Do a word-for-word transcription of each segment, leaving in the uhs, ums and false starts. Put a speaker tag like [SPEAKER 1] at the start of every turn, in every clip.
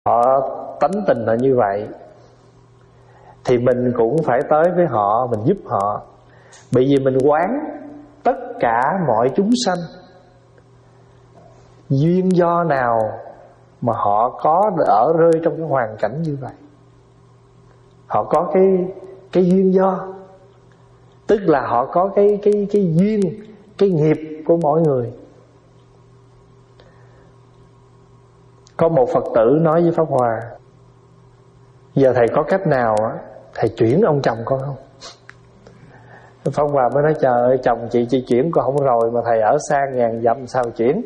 [SPEAKER 1] họ tánh tình là như vậy, thì mình cũng phải tới với họ, mình giúp họ. Bởi vì mình quán tất cả mọi chúng sanh, duyên do nào mà họ có ở rơi trong cái hoàn cảnh như vậy, họ có cái cái duyên do, tức là họ có cái cái cái duyên, cái nghiệp của mỗi người. Có một Phật tử nói với Pháp Hòa: giờ thầy có cách nào á, thầy chuyển ông chồng con không? Pháp Hòa mới nói: trời ơi, chồng chị chị chuyển con không rồi, mà thầy ở xa ngàn dặm sao chuyển?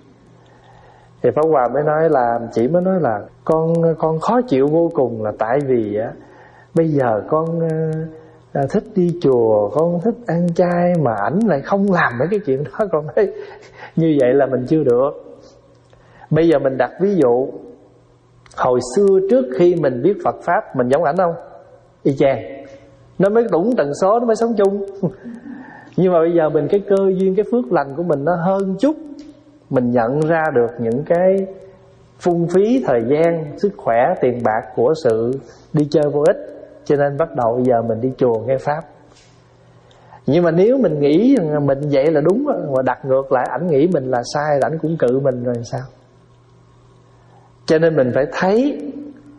[SPEAKER 1] Thì Pháp Hòa mới nói là, chị mới nói là con con khó chịu vô cùng, là tại vì á bây giờ con à, thích đi chùa, con thích ăn chay, mà ảnh lại không làm mấy cái chuyện đó. Con thấy như vậy là mình chưa được. Bây giờ mình đặt ví dụ, hồi xưa trước khi mình biết Phật Pháp, mình giống ảnh không? Y chang. Nó mới đúng tần số, nó mới sống chung. Nhưng mà bây giờ mình cái cơ duyên, cái phước lành của mình nó hơn chút, mình nhận ra được những cái phung phí thời gian, sức khỏe, tiền bạc của sự đi chơi vô ích, cho nên bắt đầu bây giờ mình đi chùa nghe Pháp. Nhưng mà nếu mình nghĩ mình vậy là đúng, mà đặt ngược lại ảnh nghĩ mình là sai, ảnh cũng cự mình rồi sao? Cho nên mình phải thấy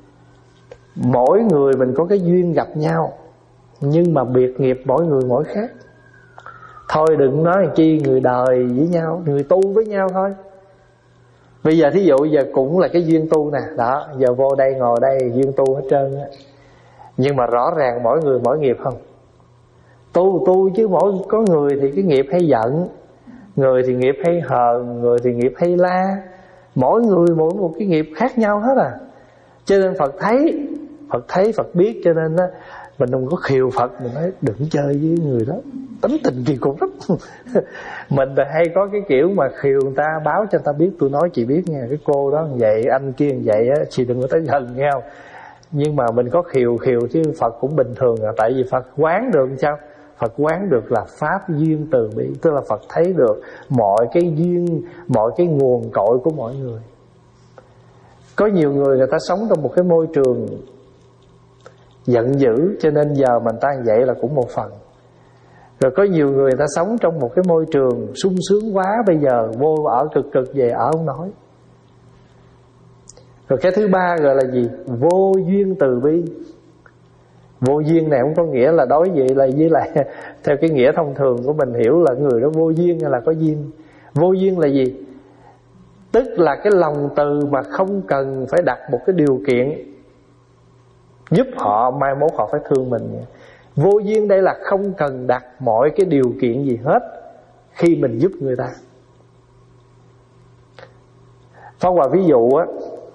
[SPEAKER 1] mỗi người mình có cái duyên gặp nhau, nhưng mà biệt nghiệp mỗi người mỗi khác. Thôi đừng nói chi người đời với nhau, người tu với nhau thôi. Bây giờ thí dụ giờ cũng là cái duyên tu nè, đó, giờ vô đây ngồi đây duyên tu hết trơn á. Nhưng mà rõ ràng mỗi người mỗi nghiệp không? Tu tu chứ mỗi có người thì cái nghiệp hay giận, người thì nghiệp hay hờn, người thì nghiệp hay la. Mỗi người mỗi một cái nghiệp khác nhau hết à. Cho nên Phật thấy, Phật thấy Phật biết, cho nên á mình không có khiều Phật, mình nói đừng chơi với người đó, tính tình kỳ cục lắm. Mình hay có cái kiểu mà khiều người ta, báo cho người ta biết, tôi nói chị biết nha, cái cô đó vậy, anh kia vậy á, chị đừng có tới gần nhau. Nhưng mà mình có khiều khiều chứ Phật cũng bình thường à. Tại vì Phật quán được sao? Phật quán được là pháp duyên từ bi, tức là Phật thấy được mọi cái duyên, mọi cái nguồn cội của mọi người. Có nhiều người người ta sống trong một cái môi trường giận dữ, cho nên giờ mình ta vậy là cũng một phần. Rồi có nhiều người người ta sống trong một cái môi trường sung sướng quá, bây giờ vô ở cực cực về ở không nói. Rồi cái thứ ba gọi là gì? Vô duyên từ bi. Vô duyên này không có nghĩa là đối vậy là với lại theo cái nghĩa thông thường của mình hiểu là người đó vô duyên hay là có duyên. Vô duyên là gì? Tức là cái lòng từ mà không cần phải đặt một cái điều kiện giúp họ, mai mốt họ phải thương mình. Vô duyên đây là không cần đặt mọi cái điều kiện gì hết khi mình giúp người ta. Pháp Hòa ví dụ á,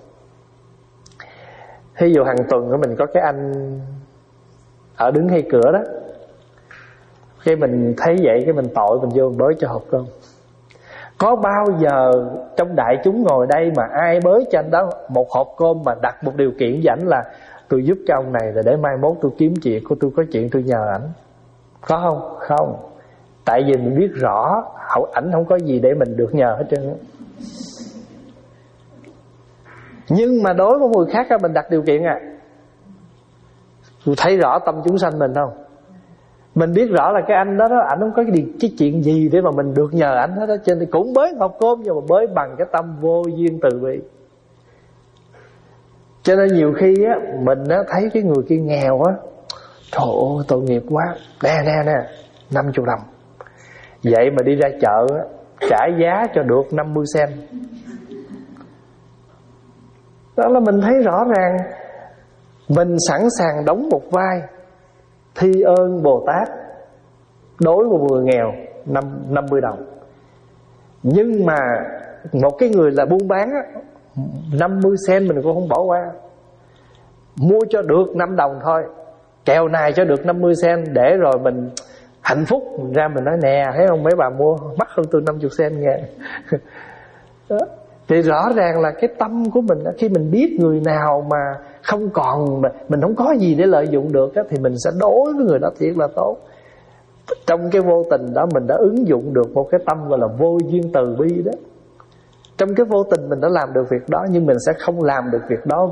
[SPEAKER 1] ví dụ hàng tuần của mình có cái anh ở đứng ngay cửa đó, cái mình thấy vậy cái mình tội mình vô mình bới cho hộp cơm. Có bao giờ trong đại chúng ngồi đây mà ai bới cho anh đó một hộp cơm mà đặt một điều kiện với ảnh là tôi giúp cho ông này rồi để mai mốt tôi kiếm chuyện của tôi, có chuyện tôi nhờ ảnh? Có không? Không. Tại vì mình biết rõ ảnh không có gì để mình được nhờ hết trơn. Nhưng mà đối với người khác mình đặt điều kiện à. Tôi thấy rõ tâm chúng sanh mình không? Mình biết rõ là cái anh đó, đó ảnh không có cái, cái chuyện gì để mà mình được nhờ ảnh hết đó. Cho nên cũng bới hộp cơm, nhưng mà bới bằng cái tâm vô duyên từ bi. Cho nên nhiều khi á, mình á, thấy cái người kia nghèo á, trời ơi tội nghiệp quá, nè nè nè năm mươi đồng. Vậy mà đi ra chợ á, trả giá cho được năm mươi sen. Đó là mình thấy rõ ràng mình sẵn sàng đóng một vai thi ơn Bồ Tát đối với một người nghèo năm mươi đồng. Nhưng mà một cái người là buôn bán á, năm mươi sen mình cũng không bỏ qua. Mua cho được năm đồng thôi, kèo này cho được năm mươi sen, để rồi mình hạnh phúc. Mình ra mình nói nè, thấy không, mấy bà mua mắc hơn tôi năm mươi sen nha. Đó. Thì rõ ràng là cái tâm của mình, khi mình biết người nào mà không còn, mình không có gì để lợi dụng được, thì mình sẽ đối với người đó thiệt là tốt. Trong cái vô tình đó mình đã ứng dụng được một cái tâm gọi là vô duyên từ bi đó. Trong cái vô tình mình đã làm được việc đó, nhưng mình sẽ không làm được việc đó